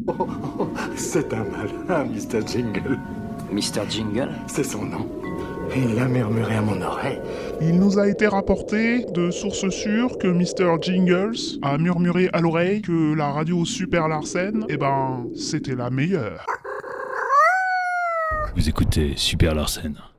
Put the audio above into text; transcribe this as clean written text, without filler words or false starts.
C'est un malin, Mr. Jingle. Mr. Jingle? C'est son nom. Il l'a murmuré à mon oreille. Il nous a été rapporté de sources sûres que Mr. Jingles a murmuré à l'oreille que la radio Super Larsen, c'était la meilleure. Vous écoutez Super Larsen.